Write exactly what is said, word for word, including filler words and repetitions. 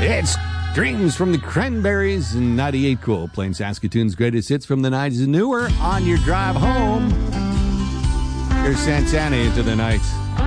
It's Dreams from the Cranberries and ninety-eight Cool, playing Saskatoon's greatest hits from the nineties and newer on your drive home. Here's Santana into the night.